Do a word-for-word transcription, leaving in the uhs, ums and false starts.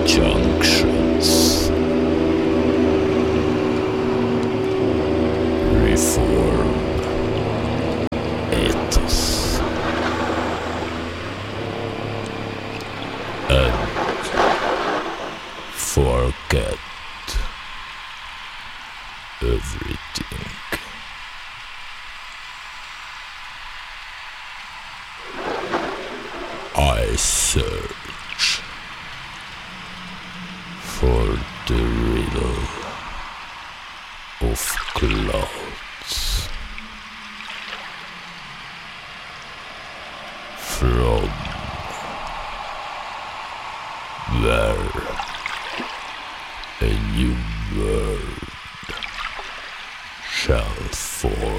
junctions, reform ethos, and forget everything. I search for the riddle of clouds. From where a new world shall fall.